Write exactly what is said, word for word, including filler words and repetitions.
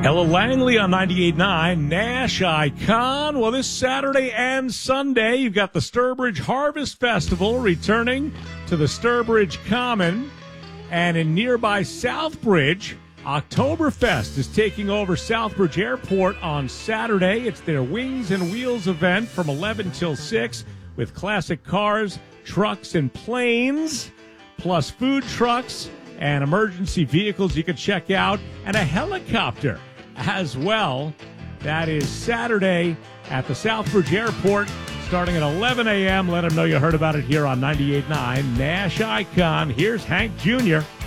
Ella Langley on ninety-eight point nine, Nash Icon. Well, this Saturday and Sunday, you've got the Sturbridge Harvest Festival returning to the Sturbridge Common. And in nearby Southbridge, Oktoberfest is taking over Southbridge Airport on Saturday. It's their Wings and Wheels event from eleven till six with classic cars, trucks, and planes, plus food trucks and emergency vehicles you can check out, and a helicopter as well. That is Saturday at the Southbridge Airport starting at eleven a.m. Let them know you heard about it here on ninety-eight point nine Nash Icon. Here's Hank Junior